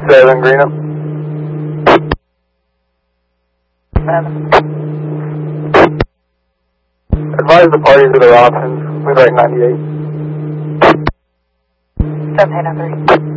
7, green up. 7. Advise the parties of their options. We write 98. 7, 8, 3.